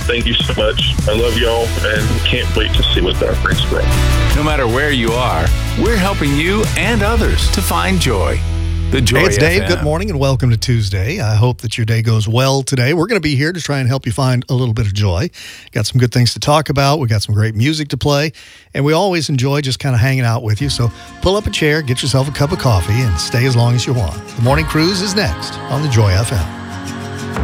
Thank you so much. I love y'all and can't wait to see what that brings from. No matter where you are, we're helping you and others to find joy. The Joy Hey, it's Dave. FM. Good morning and welcome to Tuesday. I hope that your day goes well today. We're going to be here to try and help you find a little bit of joy. Got some good things to talk about. We got some great music to play. And we always enjoy just kind of hanging out with you. So pull up a chair, get yourself a cup of coffee, and stay as long as you want. The Morning Cruise is next on the Joy FM.